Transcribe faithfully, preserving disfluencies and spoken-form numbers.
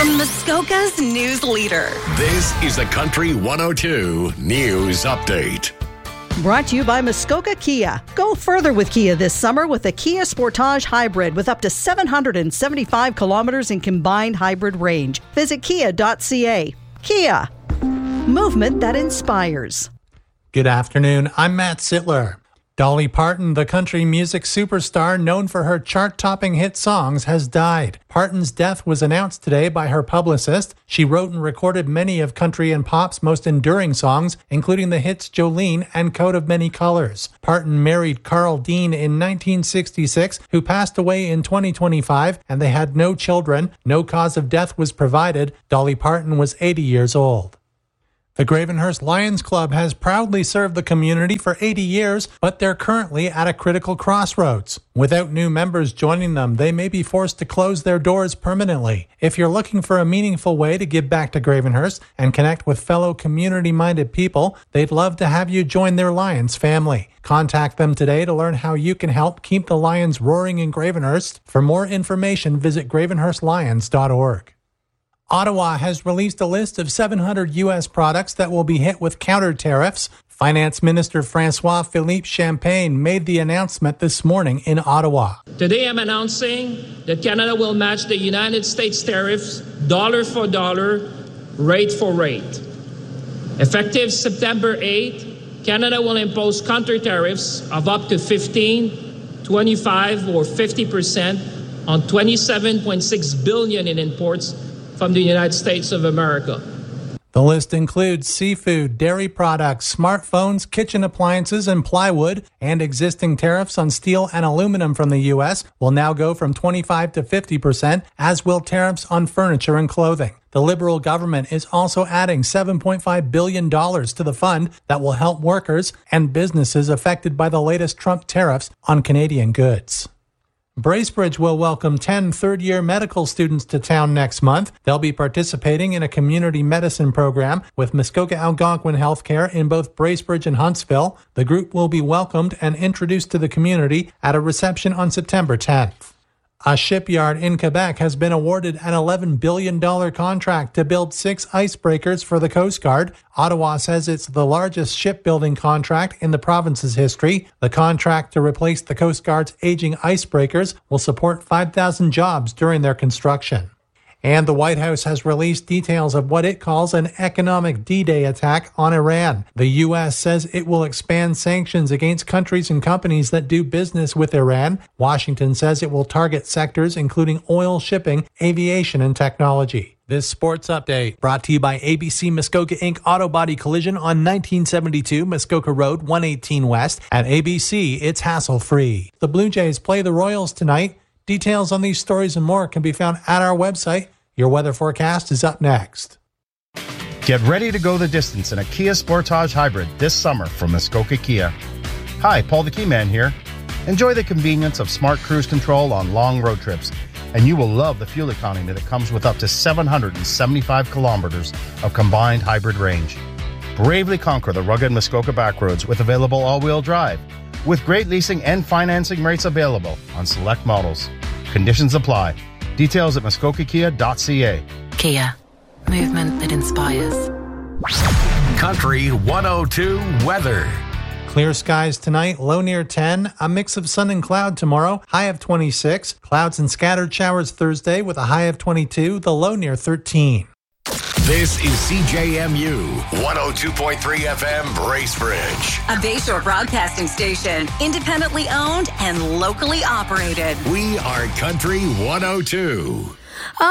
Muskoka's news leader. This is the Country one oh two News Update. Brought to you by Muskoka Kia. Go further with Kia this summer with the Kia Sportage Hybrid with up to seven hundred seventy-five kilometers in combined hybrid range. Visit kia dot c a. Kia. Movement that inspires. Good afternoon. I'm Matt Sittler. Dolly Parton, the country music superstar known for her chart-topping hit songs, has died. Parton's death was announced today by her publicist. She wrote and recorded many of country and pop's most enduring songs, including the hits Jolene and Coat of Many Colors. Parton married Carl Dean in nineteen sixty-six, who passed away in twenty twenty-five, and they had no children. No cause of death was provided. Dolly Parton was eighty years old. The Gravenhurst Lions Club has proudly served the community for eighty years, but they're currently at a critical crossroads. Without new members joining them, they may be forced to close their doors permanently. If you're looking for a meaningful way to give back to Gravenhurst and connect with fellow community-minded people, they'd love to have you join their Lions family. Contact them today to learn how you can help keep the Lions roaring in Gravenhurst. For more information, visit gravenhurst lions dot org. Ottawa has released a list of seven hundred U S products that will be hit with counter tariffs. Finance Minister François-Philippe Champagne made the announcement this morning in Ottawa. Today I'm announcing that Canada will match the United States tariffs dollar for dollar, rate for rate. Effective September eighth, Canada will impose counter tariffs of up to fifteen, twenty-five, or fifty percent on twenty-seven point six billion dollars in imports from the United States of America. The list includes seafood, dairy products, smartphones, kitchen appliances, and plywood, and existing tariffs on steel and aluminum from the U S will now go from twenty-five to fifty percent, as will tariffs on furniture and clothing. The Liberal government is also adding seven point five billion dollars to the fund that will help workers and businesses affected by the latest Trump tariffs on Canadian goods. Bracebridge will welcome ten third-year medical students to town next month. They'll be participating in a community medicine program with Muskoka Algonquin Healthcare in both Bracebridge and Huntsville. The group will be welcomed and introduced to the community at a reception on September tenth. A shipyard in Quebec has been awarded an eleven billion dollars contract to build six icebreakers for the Coast Guard. Ottawa says it's the largest shipbuilding contract in the province's history. The contract to replace the Coast Guard's aging icebreakers will support five thousand jobs during their construction. And the White House has released details of what it calls an economic D-Day attack on Iran. The U S says it will expand sanctions against countries and companies that do business with Iran. Washington says it will target sectors including oil shipping, aviation, and technology. This sports update brought to you by A B C Muskoka Incorporated Auto Body Collision on nineteen seventy-two Muskoka Road, one eighteen West. At A B C, it's hassle-free. The Blue Jays play the Royals tonight. Details on these stories and more can be found at our website. Your weather forecast is up next. Get ready to go the distance in a Kia Sportage Hybrid this summer from Muskoka Kia. Hi, Paul the Keyman here. Enjoy the convenience of smart cruise control on long road trips, and you will love the fuel economy that comes with up to seven hundred seventy-five kilometers of combined hybrid range. Bravely conquer the rugged Muskoka backroads with available all-wheel drive, with great leasing and financing rates available on select models. Conditions apply. Details at muskoka kia dot c a. Kia. Movement that inspires. Country one oh two weather. Clear skies tonight, low near ten. A mix of sun and cloud tomorrow, high of twenty-six. Clouds and scattered showers Thursday with a high of twenty-two, the low near thirteen. This is C J M U one oh two point three F M Bracebridge. A Bayshore broadcasting station, independently owned and locally operated. We are Country one oh two.